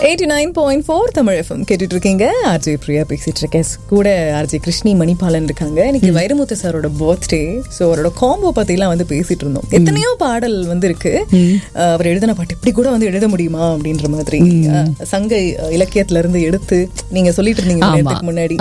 89.4 Tamil FM கேட்டுட்டு இருக்கீங்க. RJ Priya பேசிட்டு இருக்கேன். கூட ஆர்ஜே கிருஷ்ணி மணிபாலன் இருக்காங்க. இன்னைக்கு வைரமுத்து சாரோட பர்த்டே. ஸோ அவரோட காம்போ பத்திலாம் வந்து பேசிட்டு இருந்தோம். எத்தனையோ பாடல் வந்து இருக்கு. அவர் எழுதின பாட்டு இப்படி கூட வந்து எழுத முடியுமா அப்படின்ற மாதிரி சங்க இலக்கியத்துல இருந்து எடுத்து நீங்க சொல்லிட்டு இருந்தீங்க முன்னாடி.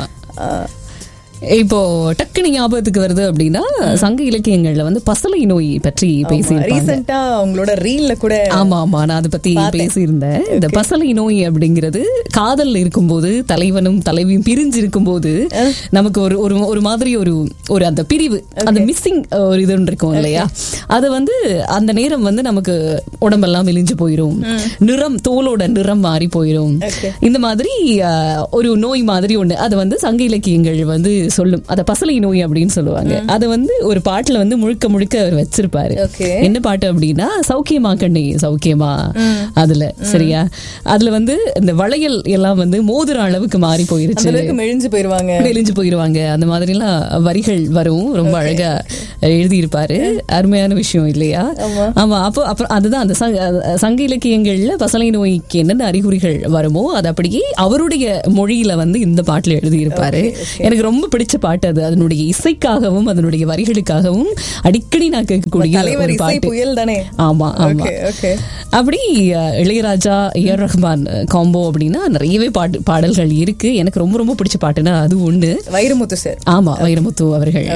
இப்போ டக்குனு ஞாபகத்துக்கு வருது அப்படின்னா சங்க இலக்கியங்கள்ல வந்து பசலை நோய் பற்றி ரீசெண்டா உங்களோட ரீல்ல கூட ஆமா நான் அதை பத்தி பேசியிருந்தேன். இந்த பசலை நோய் அப்படிங்கிறது காதல் இருக்கும்போது தலைவனும் தலைவியும் பிரிஞ்சு இருக்கும் போது நமக்கு ஒரு மாதிரி ஒரு அந்த பிரிவு அந்த மிஸ்ஸிங் ஒரு இது இருக்கும் இல்லையா, அது வந்து அந்த நேரம் வந்து நமக்கு உடம்பெல்லாம் மெலிஞ்சு போயிரும், நிறம் தோலோட நிறம் மாறி போயிரும். இந்த மாதிரி ஒரு நோய் மாதிரி ஒண்ணு அது வந்து சங்க இலக்கியங்கள் வந்து சொல்லும். அத பசலை நோய் அப்படின்னு சொல்லுவாங்க. அது வந்து ஒரு பாட்டுல வந்து முழுக்க முழுக்க அவர் வச்சிருப்பாரு. என்ன பாட்டு அப்படின்னா சௌக்கியமா கண்ணே சௌக்கியமா. அதுல சரியா, அதுல வந்து இந்த வளையல் எல்லாம் வந்து மோதிர அளவுக்கு மாறி போயிருச்சு, மெலிஞ்சு போயிருவாங்க. அந்த மாதிரி எல்லாம் வரிகள் வரும். ரொம்ப அழகா எழுதியிருப்பாரு. அருமையான விஷயம் இல்லையா? ஆமா. அப்புறம் அதுதான் அந்த சங்க இலக்கியங்கள்ல பசலை நோய்க்கு என்னென்ன அறிகுறிகள் வருமோ அது அப்படியே அவருடைய மொழியில வந்து இந்த பாட்டுல எழுதியிருப்பாரு. எனக்கு ரொம்ப பிடிச்ச பாட்டு அது. அதனுடைய இசைக்காகவும் அதனுடைய வரிகளுக்காகவும் அடிக்கடி நான் கேட்கக்கூடிய ஒரு பாட்டு. ஆமா ஆமா. அப்படி இளையராஜா ஏஆர் ரஹ்மான் காம்போ அப்படின்னா நிறையவே பாடல்கள் இருக்கு. எனக்கு ரொம்ப ரொம்ப பிடிச்ச பாட்டுன்னா அது ஒண்ணு வைரமுத்து சார். ஆமா, வைரமுத்து அவர்கள்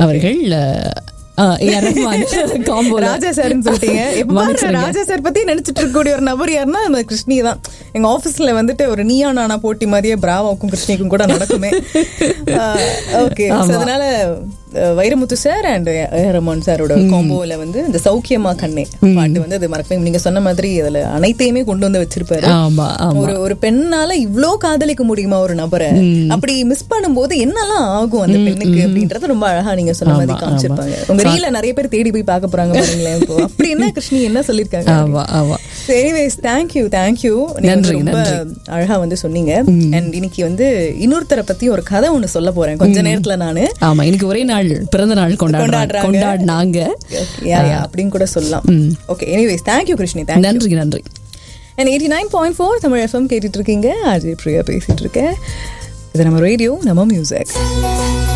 ராஜா சார் சொல்லிட்டீங்க. ராஜா சார் பத்தி நினைச்சிட்டு இருக்கக்கூடிய ஒரு நபர் யாருன்னா கிருஷ்ணி தான். எங்க ஆபீஸ்ல வந்துட்டு ஒரு நீயா நானா போட்டி மாதிரியே பிராவாவுக்கும் கிருஷ்ணிக்கும் கூட நடக்குமே. ஓகே, அதனால வைரமுத்து சார் அண்ட் ரஹ்மான் சாரோட காம்போல வந்து இந்த சௌக்கியமா கண்ணே பாட்டு வந்து அது மறக்கவே. நீங்க சொன்ன மாதிரி அதுல அனைத்தையுமே கொண்டு வந்து வச்சிருப்பாரு. ஒரு பெண்ணால இவ்ளோ காதலிக்க முடியுமா ஒரு நபரை? அப்படி மிஸ் பண்ணும்போது என்னெல்லாம் ஆகும் அந்த பெண்ணுக்கு அப்படின்றது ரொம்ப அழகா நீங்க சொன்ன மாதிரி காமிச்சிருப்பாங்க. உங்க ரீல நிறைய பேர் தேடி போய் பார்க்க போறாங்க பாருங்களேன். இப்போ அப்படி என்ன கிருஷ்ணி என்ன சொல்லிருக்காங்க. எனிவேஸ் தேங்க்யூ ரொம்ப அழகா வந்து சொன்னீங்க. அண்ட் இன்னைக்கு வந்து இன்னொருத்தரை பத்தி ஒரு கதை ஒண்ணு சொல்ல போறேன் கொஞ்ச நேரத்துல. நானு இன்னைக்கு ஒரே நாள் பிறந்த நாள் கொண்டாடுறாங்க அப்படின்னு கூட சொல்லலாம். Okay, anyways thank you Krishni. நன்றி. 89.4 தமிழ் FM கேட்டுட்டு இருக்கீங்க. ஆர்ஜே பிரியா பேசிட்டு இருக்கேன். இது நம்ம ரேடியோ, நம்ம மியூசிக்.